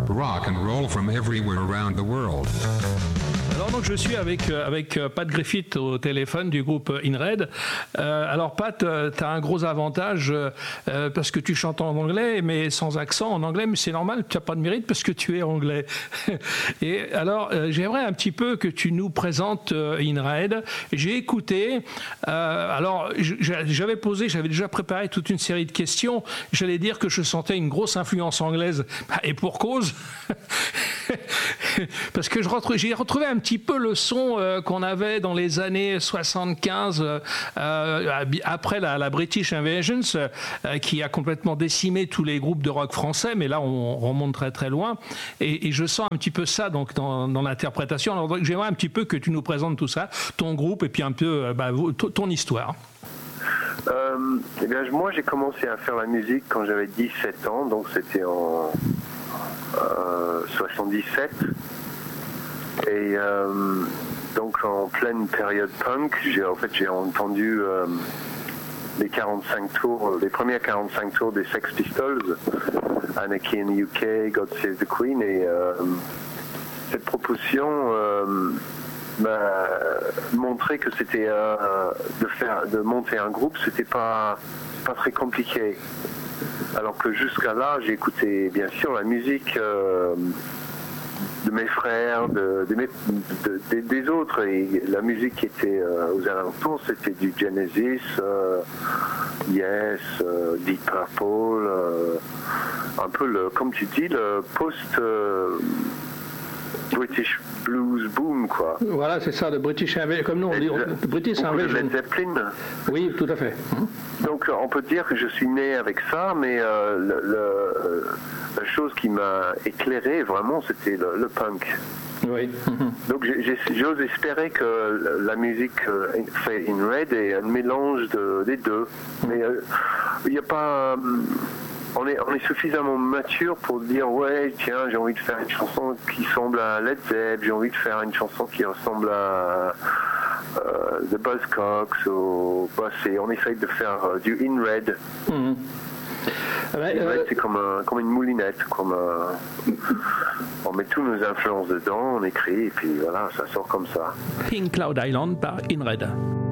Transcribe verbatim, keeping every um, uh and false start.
rock and roll from everywhere around the world. Alors donc je suis avec, avec Pat Griffith au téléphone du groupe In Red. Euh, alors Pat, tu as un gros avantage euh, parce que tu chantes en anglais, mais sans accent en anglais, mais c'est normal, tu n'as pas de mérite parce que tu es anglais. Et alors euh, j'aimerais un petit peu que tu nous présentes euh, In Red. J'ai écouté, euh, alors j'avais posé, j'avais déjà préparé toute une série de questions. J'allais dire que je sentais une grosse influence anglaise, et pour cause. Parce que je retrouve, j'ai retrouvé un petit peu le son euh, qu'on avait dans les années soixante-quinze, euh, après la, la British Invasion, euh, qui a complètement décimé tous les groupes de rock français, mais là on remonte très très loin, et, et je sens un petit peu ça donc, dans, dans l'interprétation. Alors donc, j'aimerais un petit peu que tu nous présentes tout ça, ton groupe, et puis un peu bah, ton histoire. Euh, eh bien, moi j'ai commencé à faire la musique quand j'avais dix-sept ans, donc c'était en euh, soixante-dix-sept. Et euh, donc en pleine période punk, j'ai en fait j'ai entendu euh, les quarante-cinq tours, les premières quarante-cinq tours des Sex Pistols, Anarchy in the U K, God Save the Queen, et euh, cette proposition euh, m'a montré que c'était euh, de faire, de monter un groupe, c'était pas pas très compliqué. Alors que jusqu'à là, j'ai écouté bien sûr la musique. Euh, de mes frères, de, de mes, de, de, des autres, et la musique qui était euh, aux alentours, c'était du Genesis, euh, Yes, euh, Deep Purple, euh, un peu le, comme tu dis, le post euh, British blues boom, quoi. Voilà, c'est ça, le British Invasion, comme nous on dit, le British Invasion. Led Zeppelin. Oui, tout à fait. Donc on peut dire que je suis né avec ça, mais euh, le, le, la chose qui m'a éclairé vraiment, c'était le, le punk. Oui. Donc j'ai, j'ose espérer que la musique fait In Red est un mélange de, des deux. Mais il euh, n'y a pas... Euh, on est, on est suffisamment mature pour dire ouais tiens j'ai envie de faire une chanson qui ressemble à Led Zeppelin, j'ai envie de faire une chanson qui ressemble à euh, The Buzzcocks, ou bah, c'est, on essaye de faire euh, du In Red. Mm-hmm. Ouais, In Red euh... c'est comme, un, comme une moulinette, comme un... on met tous nos influences dedans, on écrit et puis voilà ça sort comme ça. Pink Cloud Island par In Red.